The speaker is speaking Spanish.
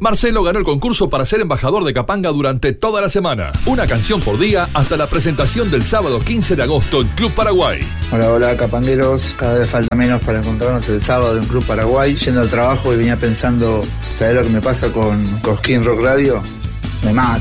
Marcelo ganó el concurso para ser embajador de Capanga durante toda la semana. Una canción por día hasta la presentación del sábado 15 de agosto en Club Paraguay. Hola capangueros, cada vez falta menos para encontrarnos el sábado en Club Paraguay. Yendo al trabajo y venía pensando, ¿sabés lo que me pasa con Skin Rock Radio? Me mata.